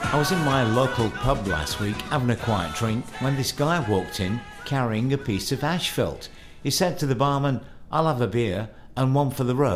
I was in my local pub last week having a quiet drink when this guy walked in carrying a piece of asphalt. He said to the barman, "I'll have a beer and one for the road."